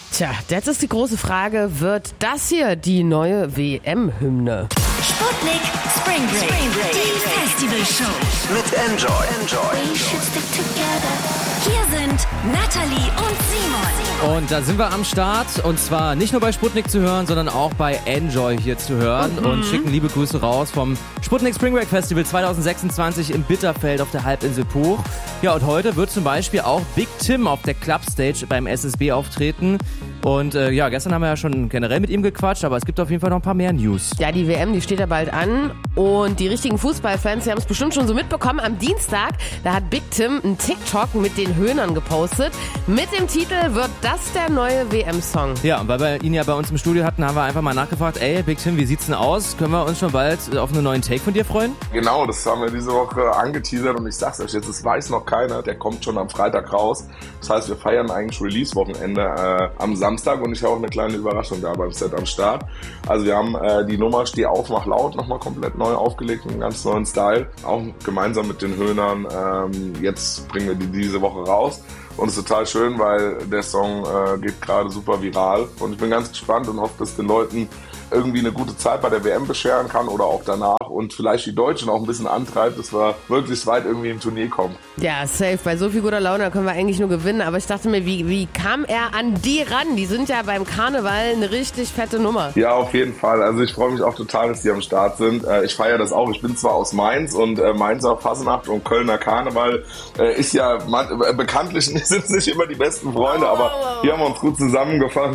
Tja, jetzt ist die große Frage, wird das hier die neue WM-Hymne? Sputnik Spring Break. Die Festivalshow. Mit Enjoy. We should stick together. Hier sind Natalie und Simon. Und da sind wir am Start. Und zwar nicht nur bei Sputnik zu hören, sondern auch bei Enjoy hier zu hören. Und schicken liebe Grüße raus vom Sputnik Spring Break Festival 2026 im Bitterfeld auf der Halbinsel Puch. Ja, und heute wird zum Beispiel auch Big Tim auf der Clubstage beim SSB auftreten. Und gestern haben wir ja schon generell mit ihm gequatscht, aber es gibt auf jeden Fall noch ein paar mehr News. Ja, die WM, die steht ja bald an. Und die richtigen Fußballfans, die haben es bestimmt schon so mitbekommen. Am Dienstag, da hat Big Tim einen TikTok mit den Höhnern gepostet. Mit dem Titel wird das der neue WM-Song. Ja, und weil wir ihn ja bei uns im Studio hatten, haben wir einfach mal nachgefragt, ey, Big Tim, wie sieht's denn aus? Können wir uns schon bald auf einen neuen Take von dir freuen? Genau, das haben wir diese Woche angeteasert und ich sag's euch jetzt, das weiß noch keiner, der kommt schon am Freitag raus. Das heißt, wir feiern eigentlich Release-Wochenende am Samstag und ich habe auch eine kleine Überraschung da beim Set am Start. Also wir haben die Nummer Steh auf, mach laut nochmal komplett neu aufgelegt, einen ganz neuen Style, auch gemeinsam mit den Höhnern. Jetzt bringen wir die diese Woche raus. Und es ist total schön, weil der Song geht gerade super viral. Und ich bin ganz gespannt und hoffe, dass den Leuten irgendwie eine gute Zeit bei der WM bescheren kann oder auch danach und vielleicht die Deutschen auch ein bisschen antreibt, dass wir möglichst weit irgendwie im Turnier kommen. Ja, safe. Bei so viel guter Laune können wir eigentlich nur gewinnen. Aber ich dachte mir, wie kam er an die ran? Die sind ja beim Karneval eine richtig fette Nummer. Ja, auf jeden Fall. Also ich freue mich auch total, dass die am Start sind. Ich feiere das auch. Ich bin zwar aus Mainz und Mainzer Fasnacht und Kölner Karneval ist ja bekanntlich sind es nicht immer die besten Freunde, aber hier haben wir uns gut zusammengefunden.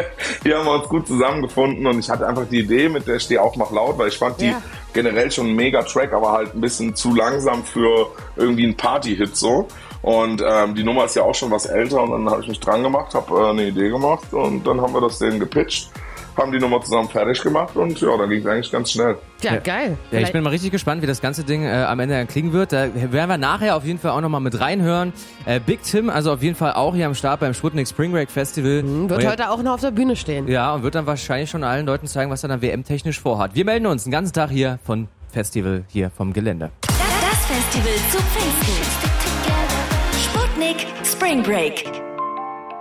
Und ich hatte einfach die Idee mit der Steh auf, mach laut, weil ich fand die generell schon ein mega Track, aber halt ein bisschen zu langsam für irgendwie einen Party-Hit so. Und die Nummer ist ja auch schon was älter und dann habe ich mich dran gemacht, habe eine Idee gemacht und dann haben wir das denen gepitcht, haben die Nummer zusammen fertig gemacht und ja, dann ging es eigentlich ganz schnell. Ja, geil. Ja, ich bin mal richtig gespannt, wie das ganze Ding am Ende dann klingen wird. Da werden wir nachher auf jeden Fall auch nochmal mit reinhören. Big Tim, also auf jeden Fall auch hier am Start beim Sputnik Spring Break Festival. Wird heute auch noch auf der Bühne stehen. Ja, und wird dann wahrscheinlich schon allen Leuten zeigen, was er dann WM-technisch vorhat. Wir melden uns den ganzen Tag hier von Festival, hier vom Gelände. Das Festival zu Pfingsten. Sputnik Spring Break.